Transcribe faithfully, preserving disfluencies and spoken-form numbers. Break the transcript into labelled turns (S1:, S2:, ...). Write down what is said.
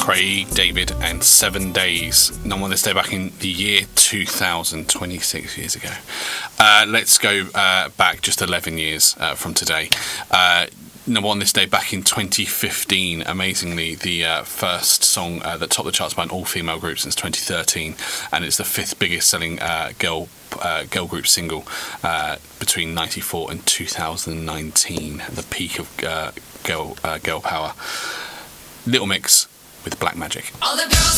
S1: Craig David and Seven Days. Number one this day back in the year two thousand, twenty-six years ago. Uh, let's go uh, back just eleven years uh, from today. Uh, number one this day back in twenty fifteen. Amazingly, the uh, first song uh, that topped the charts by an all-female group since twenty thirteen, and it's the fifth biggest selling uh, girl uh, girl group single uh, between ninety-four and two thousand nineteen. The peak of uh, girl uh, girl power. Little Mix with Black Magic. All the girls